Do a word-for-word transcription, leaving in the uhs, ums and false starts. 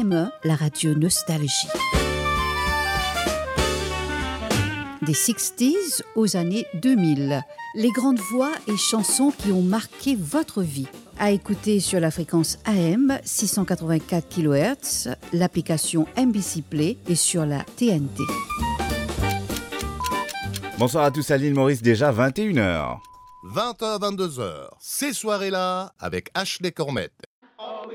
M E, la radio Nostalgie. Des sixties aux années deux mille, les grandes voix et chansons qui ont marqué votre vie. À écouter sur la fréquence A M six cent quatre-vingt-quatre kilohertz, l'application M B C Play et sur la T N T. Bonsoir à tous à l'île Maurice, déjà vingt et une heures. vingt heures vingt-deux heures, ces soirées-là avec Ashley Cormette.